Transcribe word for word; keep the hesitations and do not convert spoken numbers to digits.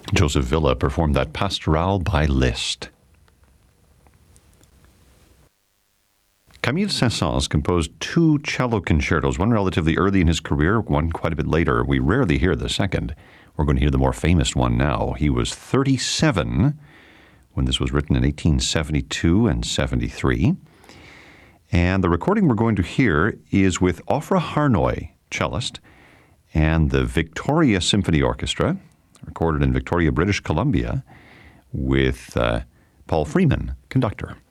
Joseph Villa performed that Pastoral by Liszt. Camille Saint-Saëns composed two cello concertos, one relatively early in his career, one quite a bit later. We rarely hear the second. We're going to hear the more famous one now. He was thirty-seven when this was written in eighteen seventy-two and seventy-three. And the recording we're going to hear is with Ofra Harnoy, cellist, and the Victoria Symphony Orchestra, recorded in Victoria, British Columbia, with uh, Paul Freeman, conductor.